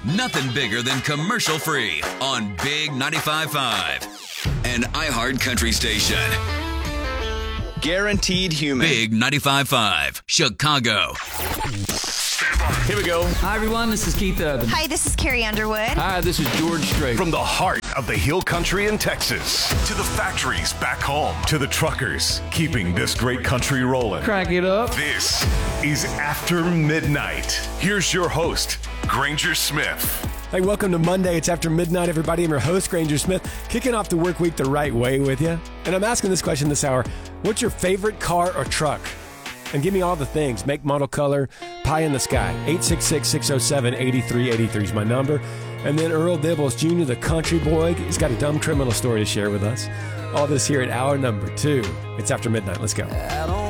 Nothing bigger than commercial free on Big 95.5, an iHeart country station. Guaranteed human. Big 95.5, Chicago. Here we go. Hi, everyone. This is Keith Urban. Hi, this is Carrie Underwood. Hi, this is George Strait. From the heart of the Hill Country in Texas to the factories back home to the truckers keeping this great country rolling. Crank it up. This is After Midnight. Here's your host, Granger Smith. Hey, welcome to Monday. It's After Midnight, everybody. I'm your host, Granger Smith, kicking off the work week the right way with you. And I'm asking this question this hour. What's your favorite car or truck? And give me all the things. Make, model, color, pie in the sky. 866-607-8383 is my number. And then Earl Dibbles Jr., the country boy, he's got a dumb criminal story to share with us. All this here at hour number 2. It's After Midnight. Let's go.